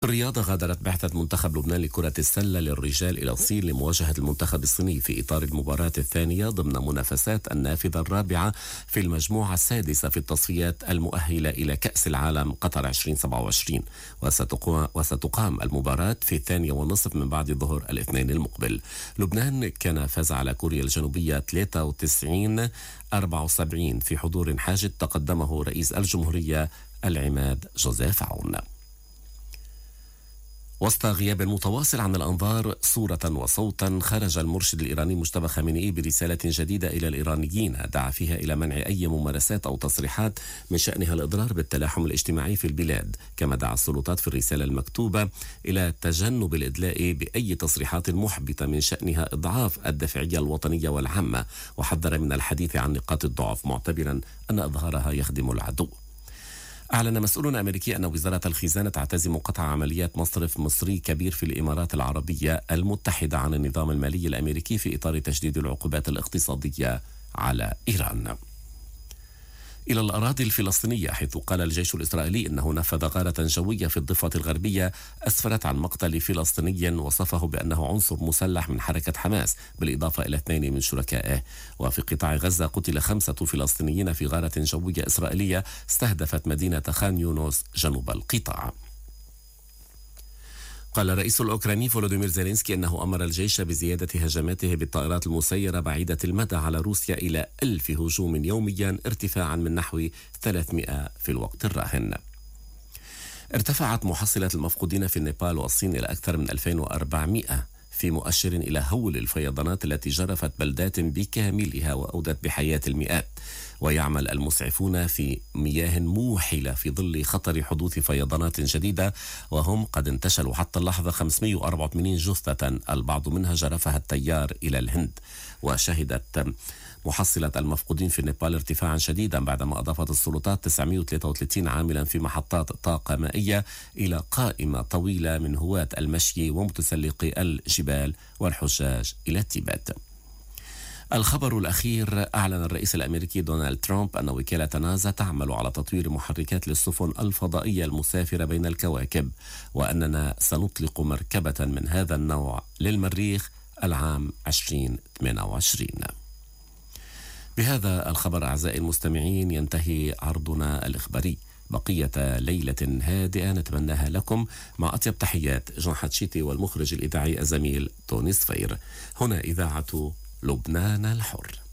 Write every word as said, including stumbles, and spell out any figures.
بالرياضة، غادرت بعثة منتخب لبنان لكرة السلة للرجال إلى الصين لمواجهة المنتخب الصيني في إطار المباراة الثانية ضمن منافسات النافذة الرابعة في المجموعة السادسة في التصفيات المؤهلة إلى كأس العالم قطر ألفين وسبعة وعشرين، وستقام المباراة في الثانية والنصف من بعد الظهر الاثنين المقبل. لبنان كان فاز على كوريا الجنوبية ثلاثة وتسعين أربعة وسبعين في حضور حاشد تقدمه رئيس الجمهورية العماد جوزيف عون. وسط غياب متواصل عن الأنظار صورة وصوتا، خرج المرشد الإيراني مجتبى خامنئي برسالة جديدة إلى الإيرانيين دعا فيها إلى منع أي ممارسات أو تصريحات من شأنها الإضرار بالتلاحم الاجتماعي في البلاد، كما دعا السلطات في الرسالة المكتوبة إلى تجنب الإدلاء بأي تصريحات محبطة من شأنها إضعاف الدفعية الوطنية والعامة، وحذر من الحديث عن نقاط الضعف معتبرا أن إظهارها يخدم العدو. أعلن مسؤول أمريكي أن وزارة الخزانة تعتزم قطع عمليات مصرف مصري كبير في الإمارات العربية المتحدة عن النظام المالي الأمريكي في إطار تشديد العقوبات الاقتصادية على إيران. إلى الأراضي الفلسطينية، حيث قال الجيش الإسرائيلي إنه نفذ غارة جوية في الضفة الغربية أسفرت عن مقتل فلسطيني وصفه بأنه عنصر مسلح من حركة حماس، بالإضافة إلى اثنين من شركائه. وفي قطاع غزة قتل خمسة فلسطينيين في غارة جوية إسرائيلية استهدفت مدينة خان يونس جنوب القطاع. قال الرئيس الأوكراني فولوديمير زيلينسكي أنه أمر الجيش بزيادة هجماته بالطائرات المسيرة بعيدة المدى على روسيا إلى ألف هجوم يوميا، ارتفاعا من نحو ثلاثمئة في الوقت الراهن. ارتفعت محصلة المفقودين في النيبال والصين إلى أكثر من ألفين وأربعمئة، في مؤشر إلى هول الفيضانات التي جرفت بلدات بكاملها وأودت بحياة المئات. ويعمل المسعفون في مياه موحلة في ظل خطر حدوث فيضانات جديدة، وهم قد انتشلوا حتى اللحظة خمسمئة وأربعة وثمانين جثة، البعض منها جرفها التيار إلى الهند. وشهدت محصلة المفقودين في نيبال ارتفاعا شديدا بعدما أضافت السلطات تسعمئة وثلاثة وثلاثين عاملا في محطات طاقة مائية إلى قائمة طويلة من هواة المشي ومتسلقي الجبال والحجاج إلى تيبت. الخبر الأخير، أعلن الرئيس الأمريكي دونالد ترامب أن وكالة ناسا تعمل على تطوير محركات للسفن الفضائية المسافرة بين الكواكب، وأننا سنطلق مركبة من هذا النوع للمريخ العام ألفين وثمانية وعشرين. بهذا الخبر أعزائي المستمعين ينتهي عرضنا الإخباري. بقية ليلة هادئة نتمناها لكم، مع أطيب تحيات جون حتشيتي والمخرج الإذاعي الزميل توني صفير. هنا إذاعة لبنان الحر.